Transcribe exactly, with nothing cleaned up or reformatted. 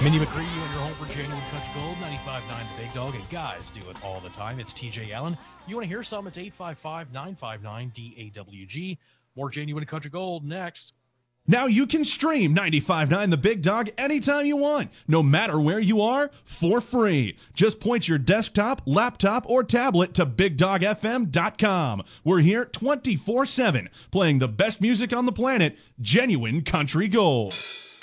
Minnie McCree, you and your home for Genuine Country Gold, ninety-five point nine The Big Dog, and guys do it all the time. It's T J Allen. You want to hear some? It's eight five five, nine five nine, D A W G. More Genuine Country Gold next. Now you can stream ninety-five point nine The Big Dog anytime you want, no matter where you are, for free. Just point your desktop, laptop, or tablet to big dog f m dot com. We're here twenty-four seven, playing the best music on the planet, Genuine Country Gold.